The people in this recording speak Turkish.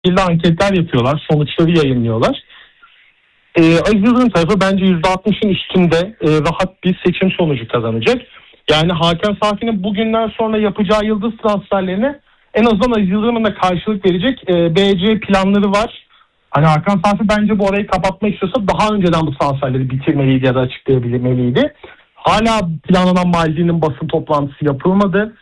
şekilde anketler yapıyorlar. Sonuçları yayınlıyorlar. Aziz Yıldırım tarafı bence %60'ın üstünde rahat bir seçim sonucu kazanacak. Yani Hakan Safi'nin bugünden sonra yapacağı yıldız transferlerine en azından Aziz Yıldırım'ın da karşılık verecek BC planları var. Hani Hakan Safi bence bu orayı kapatmak istiyorsa daha önceden bu transferleri bitirmeliydi ya da açıklayabilmeliydi. Hala planlanan Maldini'nin basın toplantısı yapılmadı.